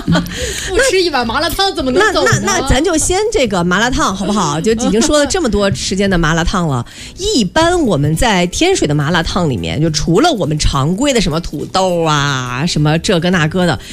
不吃一碗麻辣烫怎么能走呢？ 那咱就先这个麻辣烫好不好？就已经说了这么多时间的麻辣烫了。一般我们在天水的麻辣烫里面，就除了我们常规的什么土豆啊、什么这个那个的，